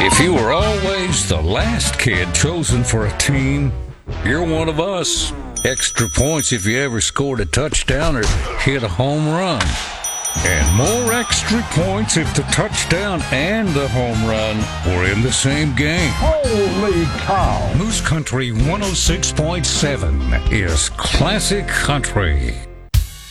If you were always the last kid chosen for a team, you're one of us. Extra points if you ever scored a touchdown or hit a home run. And more extra points if the touchdown and the home run were in the same game. Holy cow! Moose Country 106.7 is classic country.